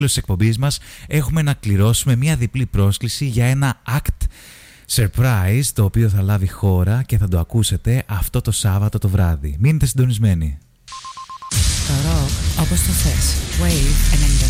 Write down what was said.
της εκπομπής μας έχουμε να κληρώσουμε μια διπλή πρόσκληση για ένα act surprise, το οποίο θα λάβει χώρα και θα το ακούσετε αυτό το Σάββατο το βράδυ. Μείνετε συντονισμένοι. Το ροκ όπως το θες. Wave